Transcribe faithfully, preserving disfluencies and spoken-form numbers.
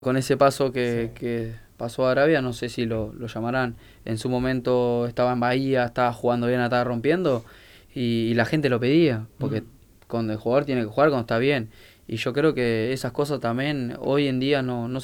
Con ese paso que, Sí. que pasó a Arabia, no sé si lo, lo llamarán. En su momento estaba en Bahía, estaba jugando bien, la estaba rompiendo y, y la gente lo pedía, porque Mm. cuando el jugador tiene que jugar cuando está bien. Y yo creo que esas cosas también hoy en día no, no